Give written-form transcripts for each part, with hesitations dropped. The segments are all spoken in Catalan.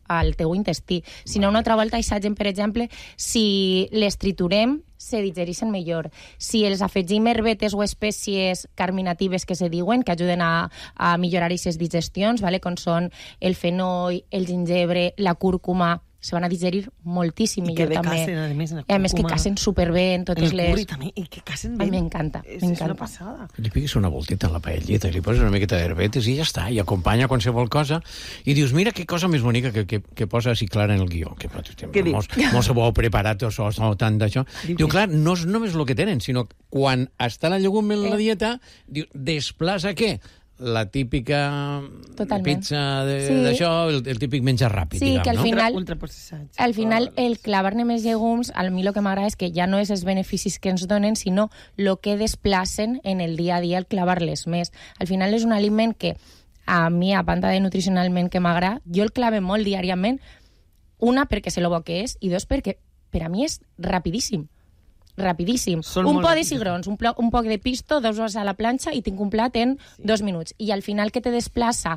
al teu intestí. Si no, una altra volta, això, per exemple, si les triturem, se digereixen millor. Si els afegim herbetes o espècies carminatives que se diuen, que ajuden a millorar aquestes digestions, vale? Com són el fenoi, el gingebre, la cúrcuma, se van a digerir moltíssim millor també. I que bé casen, a més, en la cúrcuma. A més que casen superbé en totes les... En el curri també, i que casen bé. A mi m'encanta, m'encanta. És una passada. Li piques una voltita a la paellita, li poses una miqueta d'herbetes i ja està, i acompanya qualsevol cosa, i dius, mira que cosa més bonica que posa així clara en el guió, que molt se bo preparat o tant d'això. Diu, clar, no és només el que tenen, sinó quan està la llegum en la dieta, diu, desplaça què? La típica pizza d'això, el típic menjar ràpid, diguem, no? Ultraprocessats. Al final, el clavar-ne més llegums, a mi el que m'agrada és que ja no és els beneficis que ens donen, sinó el que desplacen en el dia a dia al clavar-les més. Al final és un aliment que, a mi, a banda de nutricionalment que m'agrada, jo el clave molt diàriament, una, perquè sé lo bo que és, i dos, perquè per a mi és rapidíssim. Rapidíssim. Un pot de cigrons, un poc de pisto, 2 hores a la planxa i tinc un plat en 2 minuts. I al final que te desplaça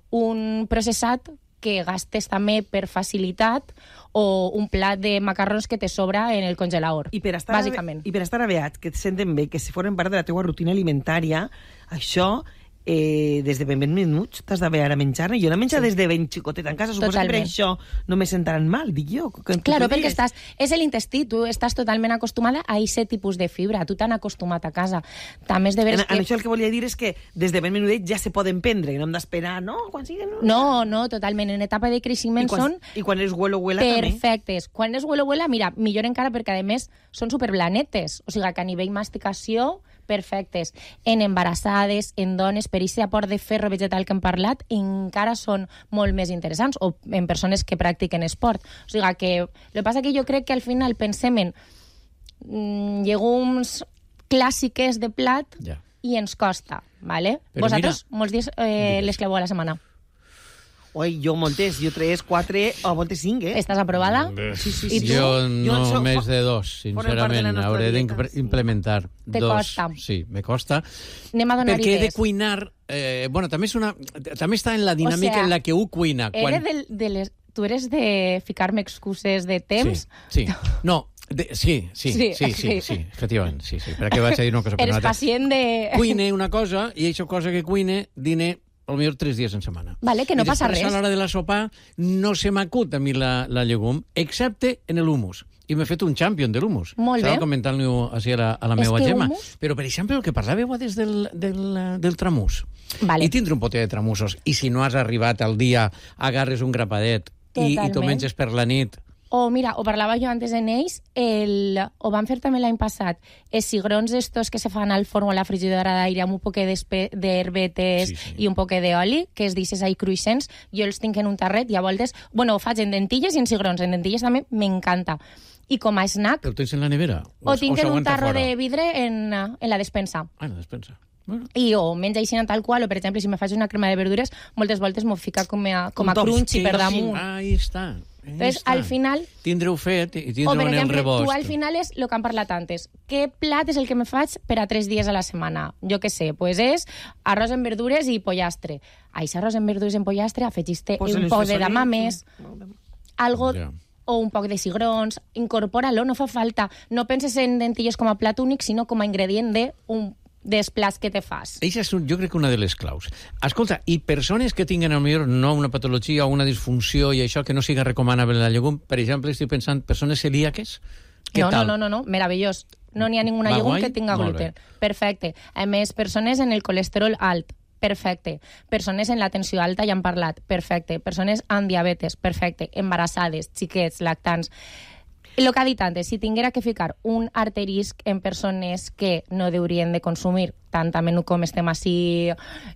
un processat que gastes també per facilitat o un plat de macarrons que te sobra en el congelador, bàsicament. I per estar aviat, que et senten bé, que si foren part de la teua rutina alimentària, això... des de ben minuts t'has d'haver ara menjar-ne. Jo no menjo des de ben xicotet en casa, suposo que per això no me sentaran mal, dic jo. Claro, perquè és l'intestí, tu estàs totalment acostumada a aquest tipus de fibra, tu t'han acostumat a casa. També és de veres que... En això el que volia dir és que des de ben minutet ja se poden prendre, i no hem d'esperar, no? Quan siguen... No, totalment. En etapa de creixement són... I quan és huelo-huela també? Perfectes. Quan és huelo-huela, mira, millor encara perquè, a més, són superblanetes. O sigui, que a nivell masticació, perfectes. En embarassades, en dones, per aquest aport de ferro vegetal que hem parlat, encara són molt més interessants, o en persones que practiquen esport. O sigui que el que passa que jo crec que al final pensem en llegums clàssiques de plat i ens costa, ¿vale? Però vosaltres molts dies les claveu a la setmana. Oi, jo moltes, jo 3, 4 o moltes 5, Estàs aprovada? Sí. Jo no més de 2, sincerament. Hauré d'implementar 2. Te costa? Sí, me costa. Anem a donar perquè idees. he de cuinar... Bueno, també està en la dinàmica en la que ho cuina. Tu eres de ficar-me excuses de temps? Sí. No, sí, efectivament, sí. Perquè vaig a dir una cosa per una altra. Eres pacient de... Cuine una cosa, i aquesta cosa que cuine, dine potser 3 dies en setmana. Vale, que no passa res. I després, a l'hora de la sopa, no se m'acut a mi la llegum, excepte en l'humus. I m'he fet un champion de l'humus. Molt bé. Estava comentant-li així a la meva Gemma. Però, per exemple, el que parlàveu des del tramús. Vale. I tindre un pote de tramussos. I si no has arribat al dia, agarres un grapadet i t'ho menges per la nit. O mira, ho parlava jo antes en ells, ho van fer també l'any passat, els cigrons estos que se fan al forn o a la frigidora d'aire amb un poc d'herbetes i un poc d'oli, que es deixes ahí cruixents, jo els tinc en un tarret i a voltes, ho faig en dentilles i en cigrons, en dentilles també m'encanta. I com a snack... El tens en la nevera? O tinc en un tarro de vidre en la despensa. Ah, en la despensa. I o menja així tal qual, o per exemple, si me faig una crema de verdures, moltes voltes m'ho fica com a crunchy per damunt. Ahí està. Entonces, al final... Tindre-ho fet i tindre-ho en el rebost. Tu al final és el que hem parlat antes. Què plat és el que me faig per a 3 dies a la setmana? Jo què sé, pues és arròs en verdures i pollastre. A aquest arròs en verdures i pollastre afegiste un poc de damames, algo... o un poc de cigrons, incorpora-lo, no fa falta. No penses en dentilles com a plat únic, sinó com a ingredient dels plats que te fas. Això és, jo crec que una de les claus. Escolta, i persones que tinguen potser no una patologia o una disfunció i això que no siga recomanable la llegum, per exemple, estic pensant persones celíaques? No, meravellós. No n'hi ha ninguna llegum que tinga gluten. Perfecte. A més, persones en el colesterol alt, perfecte. Persones en la tensió alta, ja hem parlat, perfecte. Persones amb diabetes, perfecte. Embarassades, xiquets, lactants. El que ha dit antes, si tinguera que ficar un asterisc en persones que no haurien de consumir tant a menú com estem així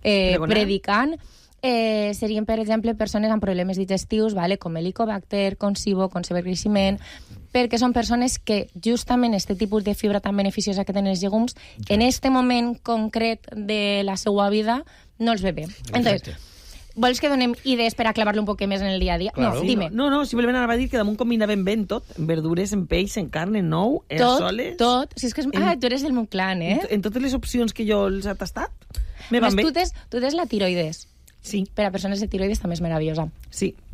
predicant, serien, per exemple, persones amb problemes digestius, com helicobacter, con SIBO, con cibercreixement, perquè són persones que justament aquest tipus de fibra tan beneficiosa que tenen els llegums, en aquest moment concret de la seva vida, no els ve bé. Entonces, vols que donem idees per a clavar-lo un poc més en el dia a dia? Claro. No, dime. No, simplement anava a dir que damunt combinaven ben tot, en verdures, en peix, en carn, en nou, en soles... Tot. Si és que tu eres del Montclan, eh? En totes les opcions que jo els he tastat, me van bé. Tu tens la tiroides. Sí. Per a persones de tiroides també és meravellosa. Sí.